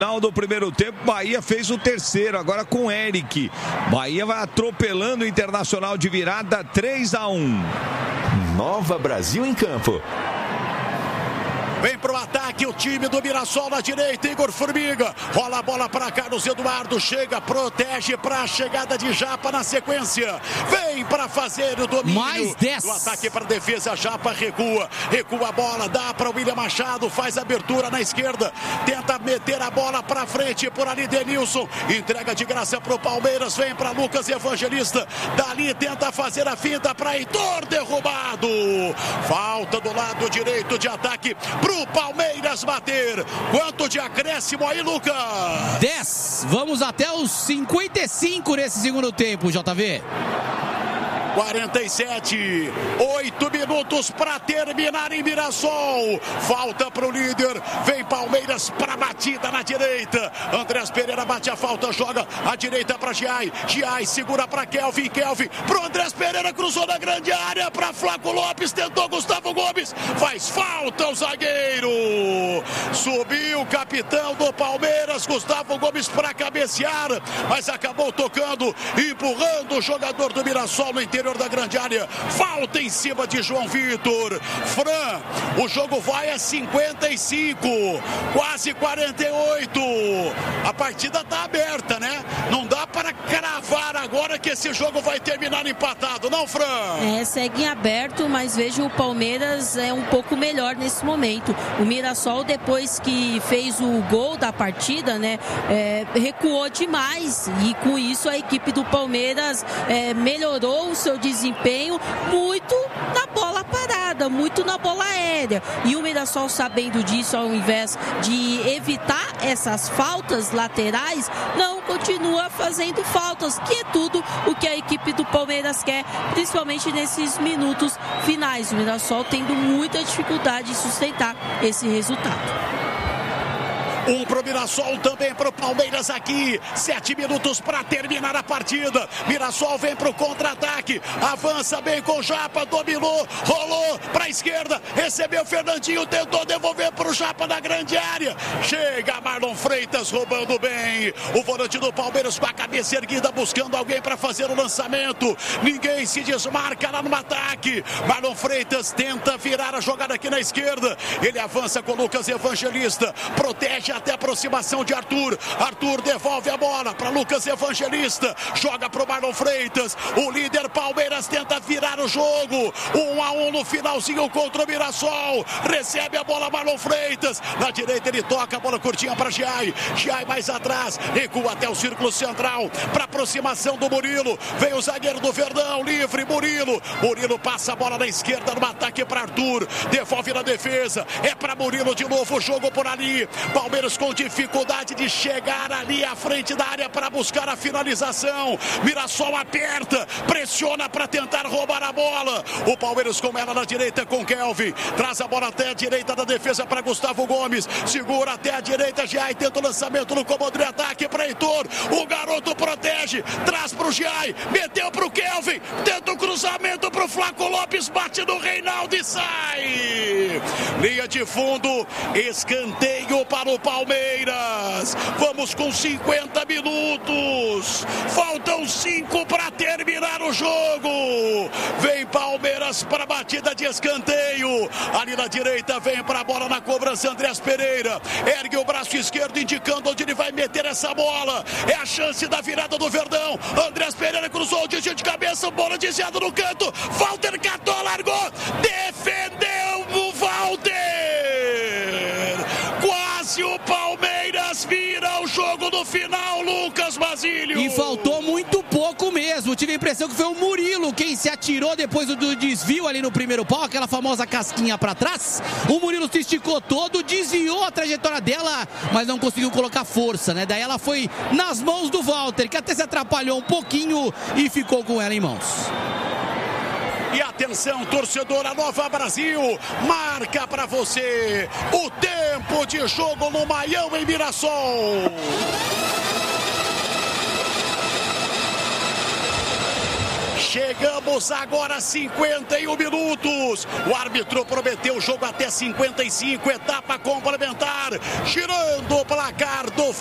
Final do primeiro tempo, Bahia fez o terceiro, agora com Eric. Bahia vai atropelando o Internacional de virada 3-1. Nova Brasil em campo. Vem pro ataque o time do Mirassol na direita, Igor Formiga. Rola a bola para Carlos Eduardo, chega, protege para a chegada de Japa na sequência. Vem para fazer o domínio. Mais 10. Do ataque para a defesa, Japa recua a bola, dá para o William Machado, faz abertura na esquerda, tenta meter a bola para frente, por ali Denilson, entrega de graça para o Palmeiras, vem para Lucas Evangelista, dali tenta fazer a finta para Heitor, derrubado. Falta do lado direito de ataque pro Palmeiras bater. Quanto de acréscimo aí, Lucas? 10. Vamos até os 55 nesse segundo tempo, JV. 47, 8 minutos para terminar em Mirassol. Falta para o líder. Vem Palmeiras para a batida na direita. Andrés Pereira bate a falta, joga à direita para Giai. Giai segura para Kelvin. Kelvin para Andrés Pereira, cruzou na grande área para Flaco Lopes. Tentou Gustavo Gomes. Faz falta o zagueiro. Subiu o capitão do Palmeiras, Gustavo Gomes, para cabecear, mas acabou tocando, empurrando o jogador do Mirassol no interior da grande área. Falta em cima de João Vitor. Fran, o jogo vai a 55, quase 48. A partida tá aberta, né? Não dá para cravar agora que esse jogo vai terminar empatado, não, Fran? Segue em aberto, mas vejo o Palmeiras um pouco melhor nesse momento. O Mirassol, depois que fez o gol da partida, né, recuou demais, e com isso a equipe do Palmeiras melhorou o seu desempenho muito na bola parada, muito na bola aérea, e o Mirassol, sabendo disso, ao invés de evitar essas faltas laterais, não continua fazendo faltas, que é tudo o que a equipe do Palmeiras quer, principalmente nesses minutos finais. O Mirassol tendo muita dificuldade em sustentar esse resultado. Um pro Mirassol, também pro Palmeiras aqui. 7 minutos para terminar a partida. Mirassol vem pro contra-ataque. Avança bem com Japa, dominou, rolou pra esquerda, recebeu Fernandinho, tentou devolver pro Japa na grande área. Chega Marlon Freitas roubando bem. O volante do Palmeiras com a cabeça erguida, buscando alguém para fazer o lançamento. Ninguém se desmarca lá no ataque. Marlon Freitas tenta virar a jogada aqui na esquerda. Ele avança com Lucas Evangelista, protege até a aproximação de Arthur. Arthur devolve a bola para Lucas Evangelista, joga para o Marlon Freitas. O líder Palmeiras tenta virar o jogo. 1-1 no finalzinho contra o Mirassol. Recebe a bola Marlon Freitas. Na direita ele toca a bola curtinha para Giai. Giai mais atrás, recua até o círculo central para aproximação do Murilo. Vem o zagueiro do Verdão, livre, Murilo. Murilo passa a bola na esquerda no ataque para Arthur. Devolve na defesa. É para Murilo de novo, o jogo por ali. Palmeiras com dificuldade de chegar ali à frente da área para buscar a finalização. Mirassol aperta, pressiona para tentar roubar a bola. O Palmeiras com ela na direita com Kelvin. Traz a bola até a direita da defesa para Gustavo Gomes. Segura até a direita, Giai tenta o lançamento no comando de ataque para Heitor. O garoto protege, traz para o Giai, meteu para o Kelvin, tenta o cruzamento para o Flaco Lopes, bate no Reinaldo e sai. Linha de fundo, escanteio para o Palmeiras. Vamos com 50 minutos. Faltam 5 para terminar o jogo. Vem Palmeiras para a batida de escanteio. Ali na direita vem para a bola na cobrança Andrés Pereira. Ergue o braço esquerdo indicando onde ele vai meter essa bola. É a chance da virada do Verdão. Andrés Pereira cruzou o desvio de cabeça, bola desviada no canto. Walter catou, largou. Defendeu o Walter. Quase o Palmeiras vira o jogo no final, Lucas Basílio. E faltou muito pouco mesmo. Tive a impressão que foi o Murilo quem se atirou depois do desvio ali no primeiro pau, aquela famosa casquinha pra trás. O Murilo se esticou todo, desviou a trajetória dela, mas não conseguiu colocar força, né? Daí ela foi nas mãos do Walter, que até se atrapalhou um pouquinho e ficou com ela em mãos. E atenção, torcedor, a Nova Brasil marca para você o tempo de jogo no Maião em Mirassol. Chegamos agora a 51 minutos. O árbitro prometeu o jogo até 55, etapa complementar. Girando o placar do